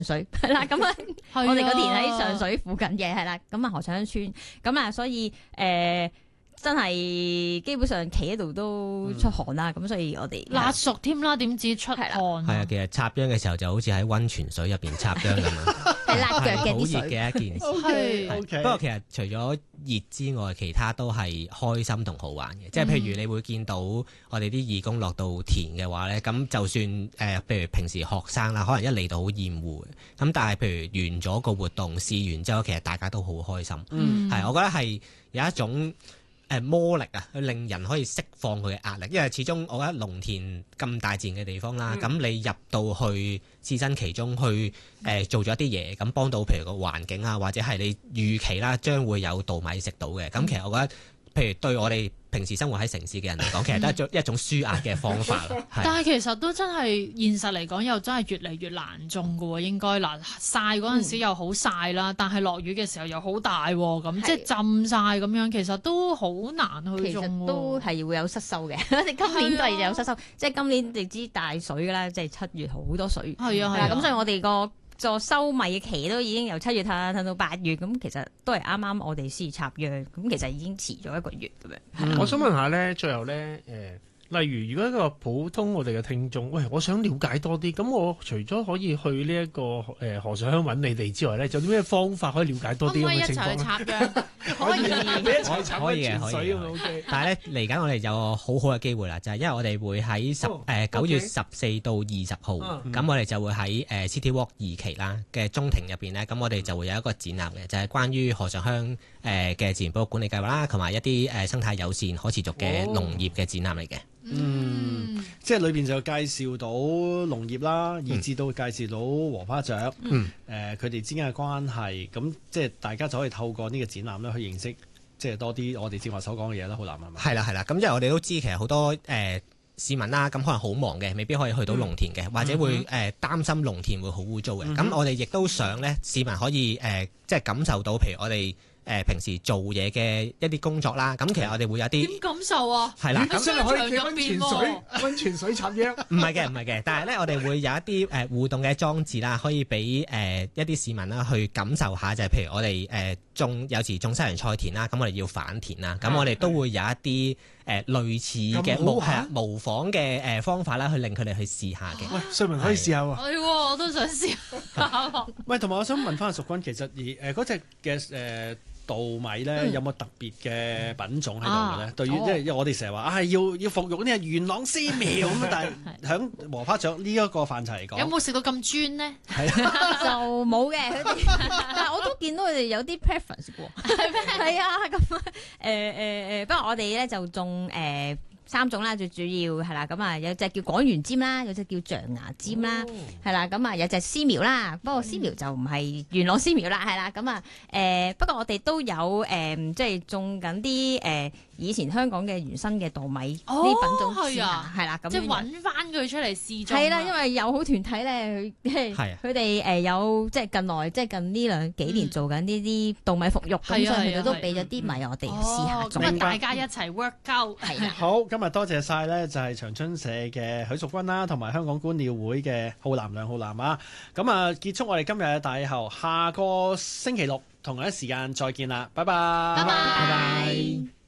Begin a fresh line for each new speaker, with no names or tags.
水係啦，咁啊，我哋個田喺上水附近嘅係啦，咁啊河上鄉村，咁啊所以真係基本上企喺度都出汗啦，咁所以我哋
辣熟添啦，點止出汗？
係啊，其實插秧嘅時候就好似喺溫泉水入邊插秧咁樣，
係辣腳嘅啲水
好熱嘅一件事。
係
不過其實除咗熱之外，其他都係開心同好玩嘅。即係譬如你會見到我哋啲義工落到田嘅話咧，咁就算譬如平時學生啦，可能一嚟到好厭惡嘅，咁但係譬如完咗個活動試完之後，其實大家都好開心。係，我覺得係有一種魔力啊，去令人可以釋放佢嘅壓力，因為始終我覺得農田咁大自然嘅地方啦，咁你入到去置身其中去做咗一啲嘢，咁幫到譬如個環境啊，或者係你預期啦將會有稻米食到嘅，咁其實我覺得譬如對我哋平時生活喺城市嘅人嚟講，其實都係一種舒壓嘅方法。
但係其實都真係現實嚟講，又真係越嚟越難種㗎喎。應該嗱曬嗰陣時又好曬啦，但係落雨嘅時候又好大喎，咁即係浸晒咁樣，其實都好難去種喎。
其實都係會有失收嘅，我哋今年都係有失收，即係今年你知大水㗎啦，即係7月好多水。
係啊，
咁所以我哋個收米期都已經由7月褪到8月，咁其實都係啱啱我哋先插秧，咁其實已經遲咗1個月咁樣。
我想問下咧，最後咧例如如果一個普通我哋嘅聽眾，喂，我想了解多啲，咁我除咗可以去呢一個河上鄉揾你哋之外咧，仲有啲咩方法可以了解多啲咁嘅情況咧？
可唔可以一齊去插秧？
可以，你一齊插
可以嘅，
泉水咁 OK。
但係咧嚟緊我哋有個好好嘅機會啦，就係因為我哋會喺9月14到20號，咁我哋就會喺City Walk 2期啦嘅中庭入邊咧，咁我哋就會有一個展覽嘅，就係關於河上鄉嘅自然保育管理計劃啦，同埋一啲生態友善可持續嘅農業嘅展覽嚟嘅。
即係裏邊就介紹到農業啦，以至到介紹到禾花雀，佢哋之間嘅關係，咁即係大家就可以透過呢個展覽咧去認識，即係多啲我哋正話所講嘅嘢啦。浩南係咪？
係啦，咁因為我哋都知其實好多市民啦，咁可能好忙嘅，未必可以去到農田嘅，或者會擔心農田會好污糟嘅。咁我哋亦都想咧，市民可以即係感受到，譬如我哋平時做嘢嘅一啲工作啦，咁其實我哋會有啲
點感受啊？
係啦，
咁真係可以企溫泉水插秧？
唔係嘅，但係咧我哋會有一啲互動嘅裝置啦，可以俾一啲市民啦去感受下，就係譬如我哋有時種西洋菜田啦，咁我哋要反田啦，咁我哋都會有一啲類似嘅模仿嘅方法啦，去令佢哋去試下嘅。
喂，瑞文可以試下喎。
係喎，我都想試下。
喂，同埋我想問翻阿淑君，其實嗰隻嘅稻米咧有冇特別嘅品種喺度嘅咧？對於即係我哋成日話要復育呢個元朗絲苗咁，但係響禾花雀呢一個範疇嚟講，
有冇食到咁專呢？
就冇嘅，佢哋，但係我都見到佢哋有啲 preference 喎。係咩？係啊，咁不過我哋咧就種3種啦，最主要係啦，咁啊有隻叫廣元尖啦，有隻叫象牙尖啦，係啦，咁啊有隻絲苗啦，不過絲苗就唔係元朗絲苗啦，係啦，咁啊不過我哋都有即係種緊啲以前香港嘅原生嘅稻米啲品種試下，係啦，咁
即係揾翻佢出嚟試種。
係啦，因為友好團體咧，佢哋有即係近呢幾年做緊呢啲稻米復育，咁所以佢哋都俾咗啲米我哋試下種。
咁大家一齊 work out 係啦。
好，今日多謝晒咧，就係長春社嘅許淑君啦，同埋香港觀鳥會嘅梁浩南啊。咁啊，結束我哋今日嘅大後，下個星期六同一時間再見啦，拜拜。
拜拜。